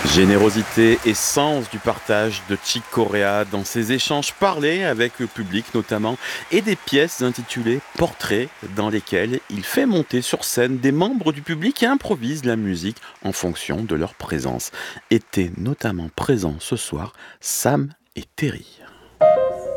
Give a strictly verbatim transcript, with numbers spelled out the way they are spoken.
Générosité et sens du partage de Chick Corea dans ses échanges parlés avec le public notamment et des pièces intitulées Portraits dans lesquelles il fait monter sur scène des membres du public et improvise la musique en fonction de leur présence. Étaient notamment présents ce soir Sam et Terry.